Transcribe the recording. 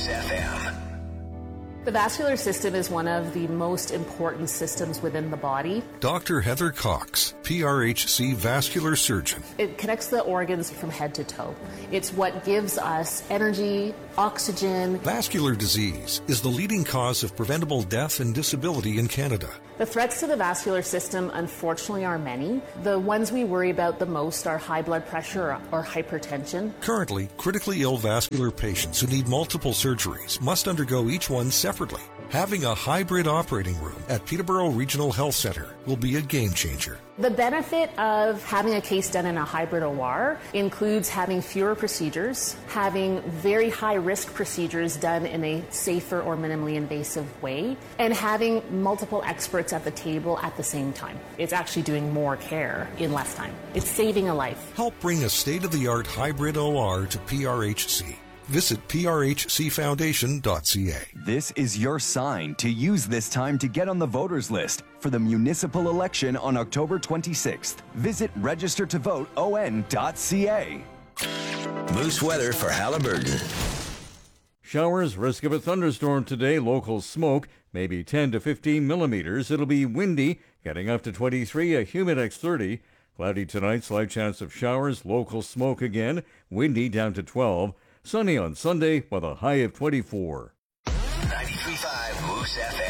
Moose FM. The vascular system is one of the most important systems within the body. Dr. Heather Cox, PRHC vascular surgeon. It connects the organs from head to toe. It's what gives us energy, oxygen. Vascular disease is the leading cause of preventable death and disability in Canada. The threats to the vascular system, unfortunately, are many. The ones we worry about the most are high blood pressure or hypertension. Currently, critically ill vascular patients who need multiple surgeries must undergo each one separately. Having a hybrid operating room at Peterborough Regional Health Centre will be a game changer. The benefit of having a case done in a hybrid OR includes having fewer procedures, having very high-risk procedures done in a safer or minimally invasive way, and having multiple experts at the table at the same time. It's actually doing more care in less time. It's saving a life. Help bring a state-of-the-art hybrid OR to PRHC. Visit prhcfoundation.ca. This is your sign to use this time to get on the voters list for the municipal election on October 26th. Visit registertovoteon.ca. Moose weather for Haliburton. Showers, risk of a thunderstorm today, local smoke, maybe 10 to 15 millimeters. It'll be windy, getting up to 23, a humidex 30. Cloudy tonight, slight chance of showers, local smoke again, windy down to 12. Sunny on Sunday with a high of 24. 93.5 Moose FM.